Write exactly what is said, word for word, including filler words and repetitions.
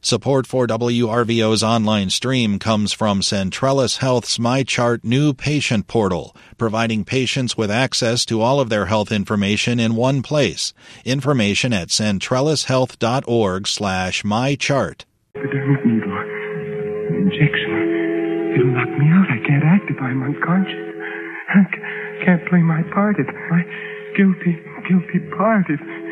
Support for W R V O's online stream comes from Centrellis Health's MyChart new patient portal, providing patients with access to all of their health information in one place. Information at centrellishealth.org slash mychart. Epidermic needle. An injection. It'll knock me out. I can't act if I'm unconscious. I can't play my part if my guilty, guilty part if...